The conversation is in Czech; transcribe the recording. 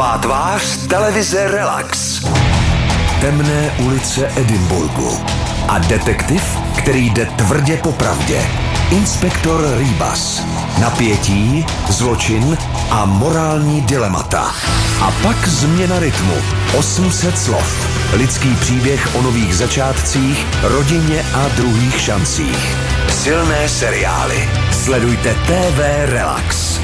Nová tvář televize Relax. Temné ulice Edinburghu. A detektiv, který jde tvrdě po pravdě. Inspektor Rebus. Napětí, zločin a morální dilemata. A pak změna rytmu. 800 slov. Lidský příběh o nových začátcích, rodině a druhých šancích. Silné seriály. Sledujte TV Relax.